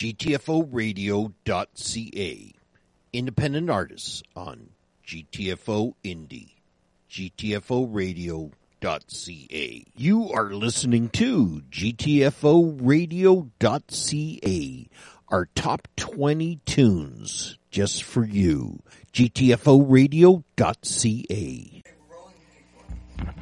GTFOradio.ca. Independent artists on GTFO Indie. GTFOradio.ca. You are listening to GTFOradio.ca. Our top 20 tunes just for you. GTFOradio.ca.